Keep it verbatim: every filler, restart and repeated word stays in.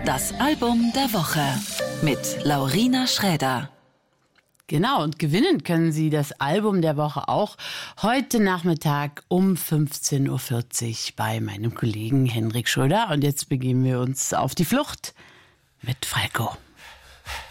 Das Album der Woche mit Laurina Schräder. Genau, und gewinnen können Sie das Album der Woche auch heute Nachmittag um fünfzehn Uhr vierzig bei meinem Kollegen Henrik Schröder. Und jetzt begeben wir uns auf die Flucht mit Falco.